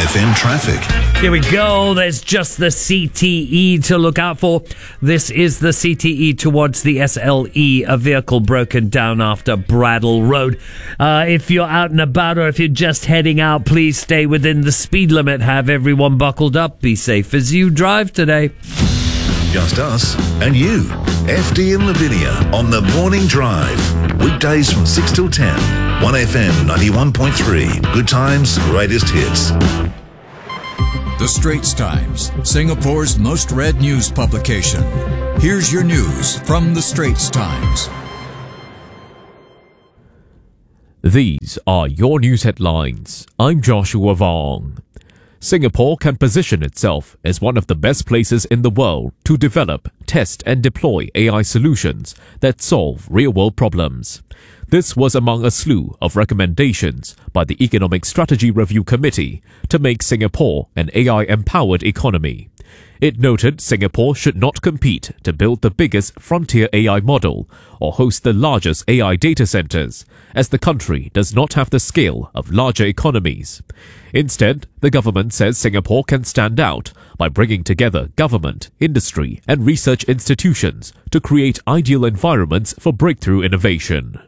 1FM traffic. Here we go. There's just the CTE to look out for. This is the CTE towards the SLE, a vehicle broken down after Bradle Road. If you're out and about or if you're just heading out, please stay within the speed limit. Have everyone buckled up. Be safe as you drive today. Just us and you. FD and Lavinia on the Morning Drive. Weekdays from 6 till 10. 1FM 91.3. Good times, greatest hits. The Straits Times, Singapore's most read news publication. Here's your news from The Straits Times. These are your news headlines. I'm Joshua Vong. Singapore can position itself as one of the best places in the world to develop, test and deploy AI solutions that solve real-world problems. This was among a slew of recommendations by the Economic Strategy Review Committee to make Singapore an AI-empowered economy. It noted Singapore should not compete to build the biggest frontier AI model or host the largest AI data centers, as the country does not have the scale of larger economies. Instead, the government says Singapore can stand out by bringing together government, industry, and research institutions to create ideal environments for breakthrough innovation.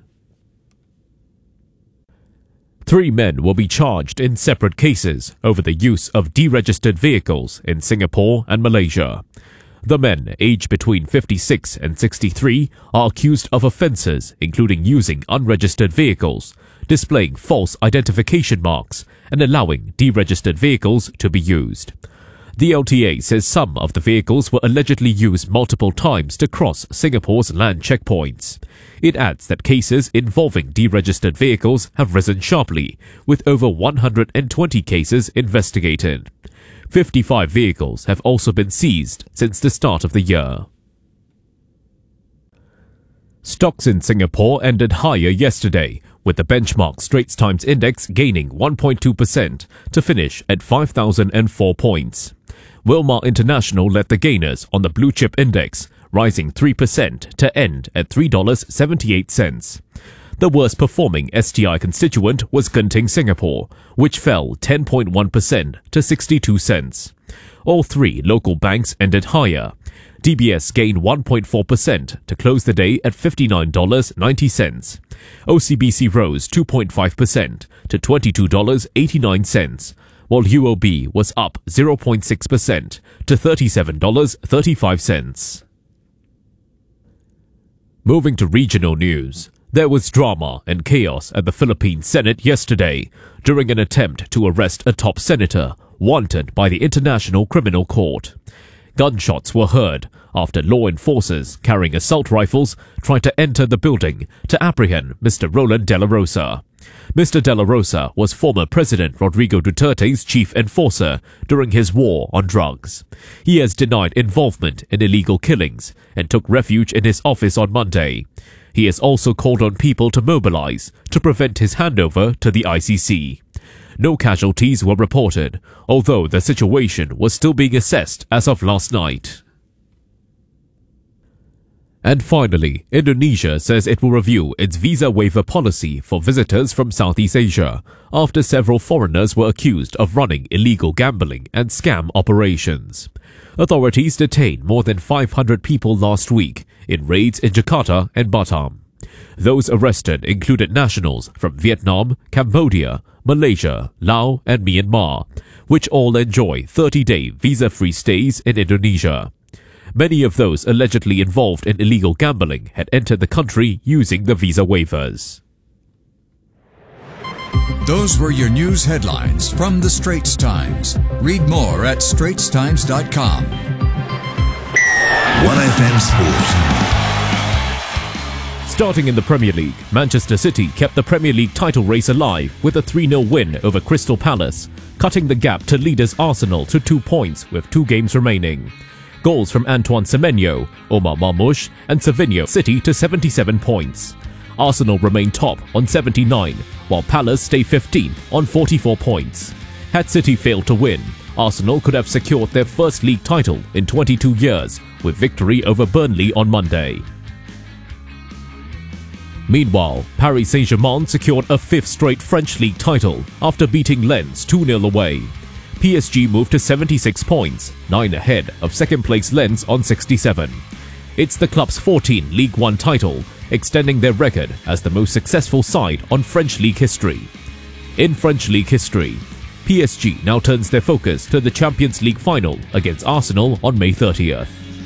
3 men will be charged in separate cases over the use of deregistered vehicles in Singapore and Malaysia. The men, aged between 56 and 63, are accused of offences including using unregistered vehicles, displaying false identification marks, and allowing deregistered vehicles to be used. The LTA says some of the vehicles were allegedly used multiple times to cross Singapore's land checkpoints. It adds that cases involving deregistered vehicles have risen sharply, with over 120 cases investigated. 55 vehicles have also been seized since the start of the year. Stocks in Singapore ended higher yesterday, with the benchmark Straits Times Index gaining 1.2% to finish at 5,004 points. Wilmar International led the gainers on the Blue Chip Index, rising 3% to end at $3.78. The worst performing STI constituent was Genting Singapore, which fell 10.1% to 62 cents. All 3 local banks ended higher. DBS gained 1.4% to close the day at $59.90. OCBC rose 2.5% to $22.89, while UOB was up 0.6% to $37.35. Moving to regional news, there was drama and chaos at the Philippine Senate yesterday during an attempt to arrest a top senator wanted by the International Criminal Court. Gunshots were heard after law enforcers carrying assault rifles tried to enter the building to apprehend Mr. Roland De La Rosa. Mr. De La Rosa was former President Rodrigo Duterte's chief enforcer during his war on drugs. He has denied involvement in illegal killings and took refuge in his office on Monday. He has also called on people to mobilize to prevent his handover to the ICC. No casualties were reported, although the situation was still being assessed as of last night. And finally, Indonesia says it will review its visa waiver policy for visitors from Southeast Asia after several foreigners were accused of running illegal gambling and scam operations. Authorities detained more than 500 people last week in raids in Jakarta and Batam. Those arrested included nationals from Vietnam, Cambodia, Malaysia, Laos and Myanmar, which all enjoy 30-day visa-free stays in Indonesia. Many of those allegedly involved in illegal gambling had entered the country using the visa waivers. Those were your news headlines from The Straits Times. Read more at straitstimes.com. 1FM Sport. Starting in the Premier League, Manchester City kept the Premier League title race alive with a 3-0 win over Crystal Palace, cutting the gap to leaders Arsenal to 2 points with 2 games remaining. Goals from Antoine Semenyo, Omar Marmoush and Savinho City to 77 points. Arsenal remain top on 79, while Palace stay 15th on 44 points. Had City failed to win, Arsenal could have secured their first league title in 22 years with victory over Burnley on Monday. Meanwhile, Paris Saint-Germain secured a 5th straight French league title after beating Lens 2-0 away. PSG moved to 76 points, 9 ahead of second-place Lens on 67. It's the club's 14th League One title, extending their record as the most successful side on French league history. In French league history, PSG now turns their focus to the Champions League final against Arsenal on May 30th.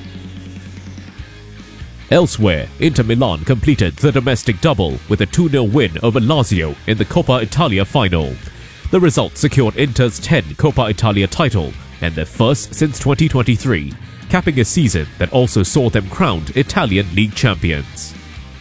Elsewhere, Inter Milan completed the domestic double with a 2-0 win over Lazio in the Coppa Italia final. The result secured Inter's 10th Coppa Italia title and their first since 2023, capping a season that also saw them crowned Italian league champions.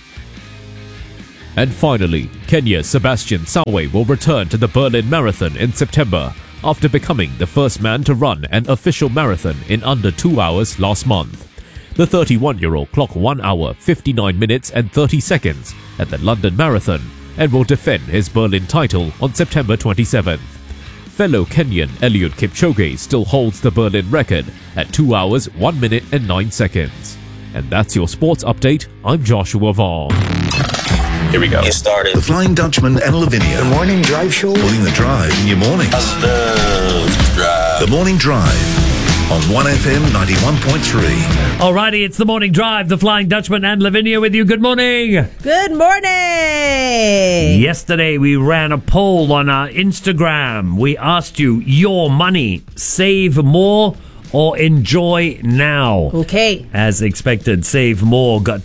And finally, Kenya's Sebastian Sawe will return to the Berlin Marathon in September after becoming the first man to run an official marathon in under 2 hours last month. The 31-year-old clocked 1 hour, 59 minutes and 30 seconds at the London Marathon and will defend his Berlin title on September 27th. Fellow Kenyan Eliud Kipchoge still holds the Berlin record at 2 hours, 1 minute and 9 seconds. And that's your sports update. I'm Joshua Vaughn. Here we go. Get started. The Flying Dutchman and Lavinia. The Morning Drive Show. Putting the drive in your mornings. The Morning Drive on 1FM 91.3. Alrighty, it's the Morning Drive. The Flying Dutchman and Lavinia with you. Good morning. Good morning. Yesterday, we ran a poll on our Instagram. We asked you, your money, save more or enjoy now? Okay. As expected, save more got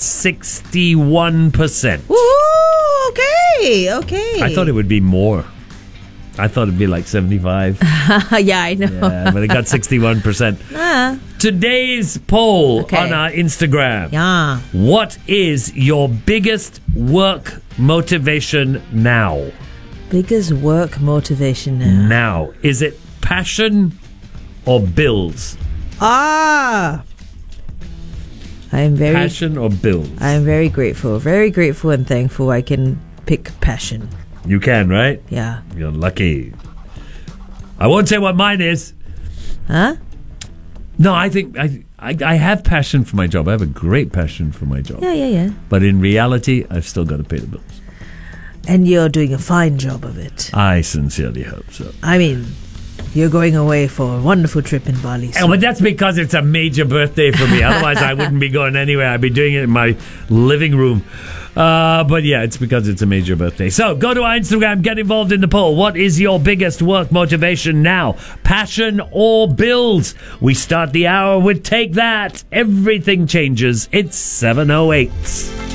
61%. Ooh, okay. I thought it would be more. I thought it'd be like 75. Yeah, I know. Yeah, but it got 61%. Today's poll on our Instagram. Yeah. What is your biggest work motivation now? Biggest work motivation now. Now. Is it passion or bills? I am very Passion or bills? I am very grateful and thankful I can pick passion. You can, right? Yeah. You're lucky. I won't say what mine is. Huh? No, I think I have passion for my job. I have a great passion for my job. Yeah. But in reality, I've still got to pay the bills. And you're doing a fine job of it. I sincerely hope so. I mean, you're going away for a wonderful trip in Bali. Oh, but that's because it's a major birthday for me. Otherwise, I wouldn't be going anywhere. I'd be doing it in my living room. But yeah, it's because it's a major birthday. So go to our Instagram, get involved in the poll. What is your biggest work motivation now? Passion or bills? We start the hour with Take That. Everything changes. It's 7:08.